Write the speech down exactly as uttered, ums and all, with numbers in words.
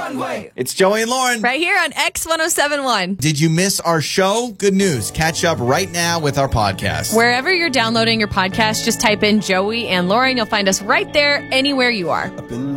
Runway. It's Joey and Lauren. Right here on X ten seventy-one. Did you miss our show? Good news. Catch up right now with our podcast. Wherever you're downloading your podcast, just type in Joey and Lauren. You'll find us right there, anywhere you are. Up in